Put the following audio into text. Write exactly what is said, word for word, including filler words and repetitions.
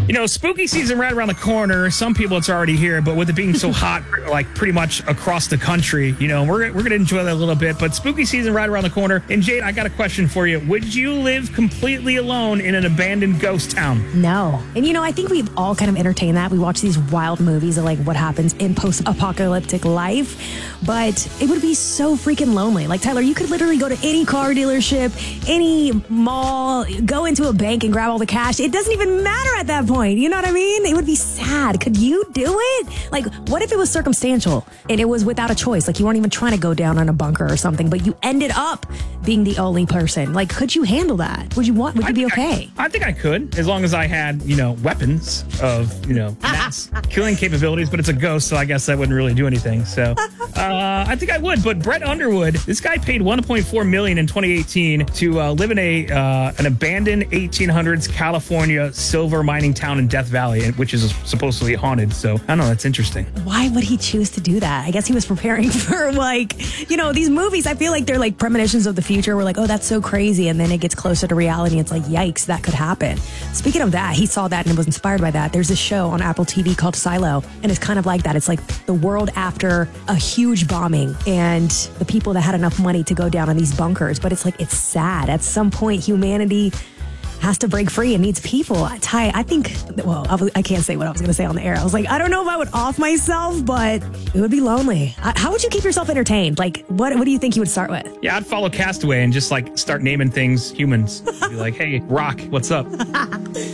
You know, spooky season right around the corner. Some people it's already here, but with it being so hot, like pretty much across the country, you know, we're, we're going to enjoy that a little bit. But spooky season right around the corner. And Jade, I got a question for you. Would you live completely alone in an abandoned ghost town? No. And you know, I think we've all kind of entertained that. We watch these wild movies of like what happens in post-apocalyptic life. But it would be so freaking lonely. Like, Tyler, you could literally go to any car dealership, any mall, go into a bank and grab all the cash. It doesn't even matter at that point. You know what I mean? It would be sad. Could you do it? Like, what if it was circumstantial and it was without a choice? Like, you weren't even trying to go down on a bunker or something, but you ended up being the only person. Like, could you handle that? Would you want, would you I be okay? I, I think I could, as long as I had, you know, weapons of, you know, mass killing capabilities, but it's a ghost, so I guess that wouldn't really do anything. So uh, I think I would. But Brett Underwood, this guy paid one point four million dollars in twenty eighteen to uh, live in a uh, an abandoned eighteen hundreds California silver mining town in Death Valley, which is supposedly haunted. So I don't know. That's interesting. Why would he choose to do that? I guess he was preparing for, like, you know, these movies. I feel like they're like premonitions of the future. We're like, oh, that's so crazy. And then it gets closer to reality. It's like, yikes, that could happen. Speaking of that, he saw that and was inspired by that. There's this show on Apple T V called Silo. And it's kind of like that. It's like the world after a huge bombing and the people that had enough money to go down in these bunkers. But it's like, it's sad. At some point, humanity has to break free and needs people. Ty, I think, well, I, was, I can't say what I was going to say on the air. I was like, I don't know if I would off myself, but it would be lonely. How would you keep yourself entertained? Like, what what do you think you would start with? Yeah, I'd follow Castaway and just like start naming things humans. Be like, hey, Rock, what's up?